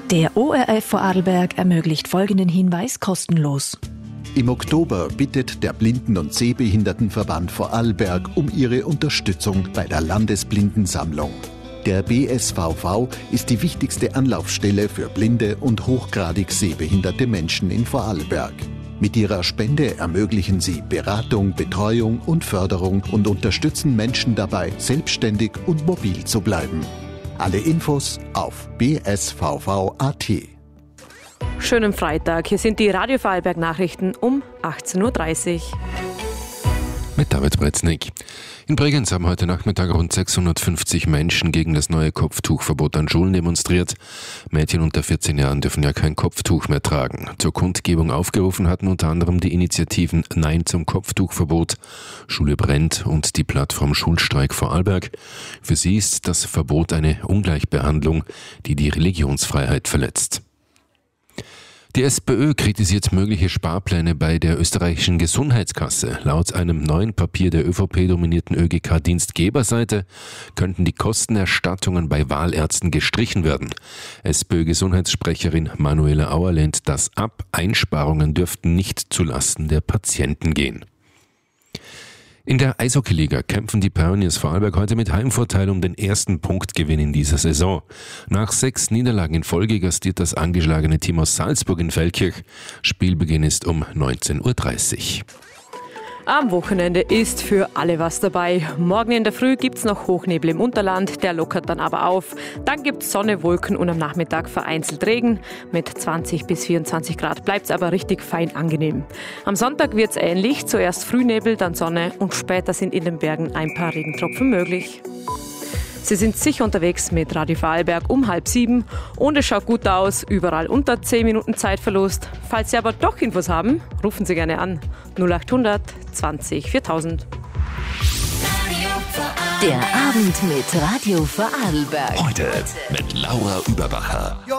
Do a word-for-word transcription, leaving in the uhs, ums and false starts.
Der O R F Vorarlberg ermöglicht folgenden Hinweis kostenlos. Im Oktober bittet der Blinden- und Sehbehindertenverband Vorarlberg um ihre Unterstützung bei der Landesblindensammlung. Der B S V V ist die wichtigste Anlaufstelle für blinde und hochgradig sehbehinderte Menschen in Vorarlberg. Mit ihrer Spende ermöglichen sie Beratung, Betreuung und Förderung und unterstützen Menschen dabei, selbstständig und mobil zu bleiben. Alle Infos auf b s v v punkt a t. Schönen Freitag, hier sind die Radio Vorarlberg Nachrichten um achtzehn Uhr dreißig. Mit David Bretznik. In Bregenz haben heute Nachmittag rund sechshundertfünfzig Menschen gegen das neue Kopftuchverbot an Schulen demonstriert. Mädchen unter vierzehn Jahren dürfen ja kein Kopftuch mehr tragen. Zur Kundgebung aufgerufen hatten unter anderem die Initiativen Nein zum Kopftuchverbot, Schule brennt und die Plattform Schulstreik Vorarlberg. Für sie ist das Verbot eine Ungleichbehandlung, die die Religionsfreiheit verletzt. Die SPÖ kritisiert mögliche Sparpläne bei der österreichischen Gesundheitskasse. Laut einem neuen Papier der ÖVP-dominierten ÖGK-Dienstgeberseite könnten die Kostenerstattungen bei Wahlärzten gestrichen werden. SPÖ-Gesundheitssprecherin Manuela Auer lehnt das ab. Einsparungen dürften nicht zulasten der Patienten gehen. In der Eishockeyliga kämpfen die Pioneers Vorarlberg heute mit Heimvorteil um den ersten Punktgewinn in dieser Saison. Nach sechs Niederlagen in Folge gastiert das angeschlagene Team aus Salzburg in Feldkirch. Spielbeginn ist um neunzehn Uhr dreißig. Am Wochenende ist für alle was dabei. Morgen in der Früh gibt's noch Hochnebel im Unterland, der lockert dann aber auf. Dann gibt's Sonne, Wolken und am Nachmittag vereinzelt Regen. Mit zwanzig bis vierundzwanzig Grad bleibt's aber richtig fein angenehm. Am Sonntag wird's ähnlich, zuerst Frühnebel, dann Sonne und später sind in den Bergen ein paar Regentropfen möglich. Sie sind sicher unterwegs mit Radio Vorarlberg um halb sieben und es schaut gut aus, überall unter zehn Minuten Zeitverlust. Falls Sie aber doch Infos haben, rufen Sie gerne an null achthundert zwanzig viertausend. Der Abend mit Radio Vorarlberg. Heute mit Laura Überbacher.